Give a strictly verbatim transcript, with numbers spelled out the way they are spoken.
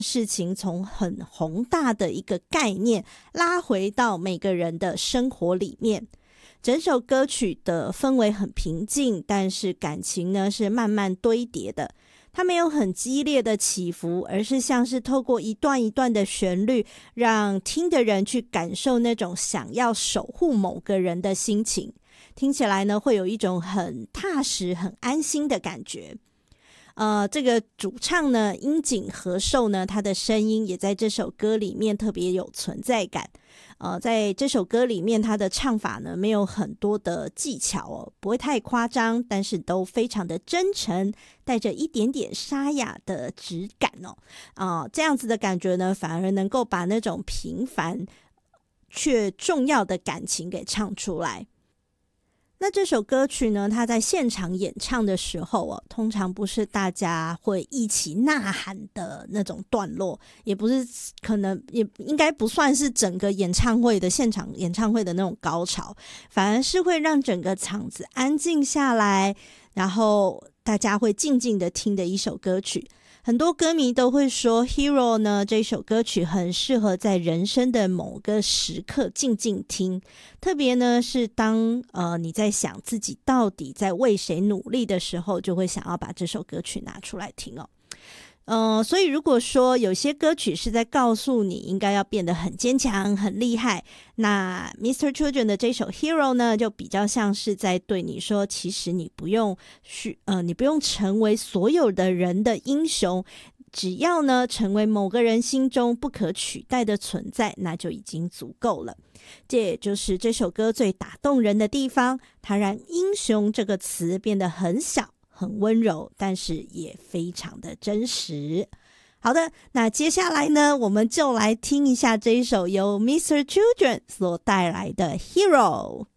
事情从很宏大的一个概念拉回到每个人的生活里面。整首歌曲的氛围很平静，但是感情呢是慢慢堆叠的，它没有很激烈的起伏，而是像是透过一段一段的旋律，让听的人去感受那种想要守护某个人的心情，听起来呢会有一种很踏实很安心的感觉。呃，这个主唱呢樱井和寿呢，他的声音也在这首歌里面特别有存在感。呃，在这首歌里面，他的唱法呢没有很多的技巧哦，不会太夸张，但是都非常的真诚，带着一点点沙哑的质感哦。啊、呃，这样子的感觉呢，反而能够把那种平凡却重要的感情给唱出来。那这首歌曲呢，它在现场演唱的时候哦，通常不是大家会一起呐喊的那种段落，也不是可能也应该不算是整个演唱会的现场演唱会的那种高潮，反而是会让整个场子安静下来，然后大家会静静的听的一首歌曲。很多歌迷都会说 Hero 呢这首歌曲很适合在人生的某个时刻静静听，特别呢是当呃你在想自己到底在为谁努力的时候，就会想要把这首歌曲拿出来听哦。呃，所以如果说有些歌曲是在告诉你应该要变得很坚强很厉害，那 Mister Children 的这首 Hero 呢就比较像是在对你说，其实你不用去呃，你不用成为所有的人的英雄，只要呢成为某个人心中不可取代的存在，那就已经足够了。这也就是这首歌最打动人的地方，它让英雄这个词变得很小很温柔，但是也非常的真实。好的，那接下来呢，我们就来听一下这一首由 Mister Children 所带来的 Hero。